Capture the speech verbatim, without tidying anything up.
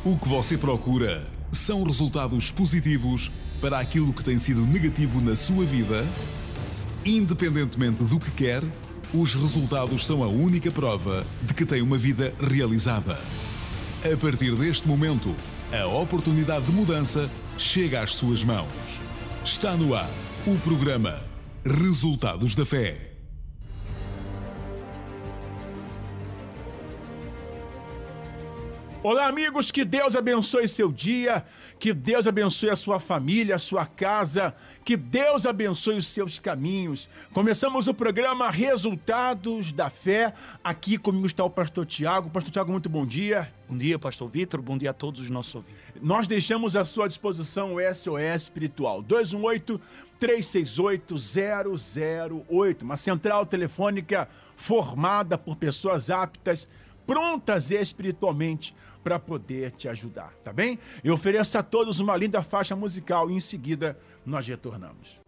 O que você procura são resultados positivos para aquilo que tem sido negativo na sua vida? Independentemente do que quer, os resultados são a única prova de que tem uma vida realizada. A partir deste momento, a oportunidade de mudança chega às suas mãos. Está no ar o programa Resultados da Fé. Olá, amigos, que Deus abençoe seu dia, que Deus abençoe a sua família, a sua casa, que Deus abençoe os seus caminhos. Começamos o programa Resultados da Fé. Aqui comigo está o pastor Tiago. Pastor Tiago, muito bom dia. Bom dia, pastor Vitor. Bom dia a todos os nossos ouvintes. Nós deixamos à sua disposição o S O S Espiritual, dois um oito, três seis oito, zero zero oito, uma central telefônica formada por pessoas aptas, prontas espiritualmente para poder te ajudar, tá bem? Eu ofereço a todos uma linda faixa musical e em seguida nós retornamos.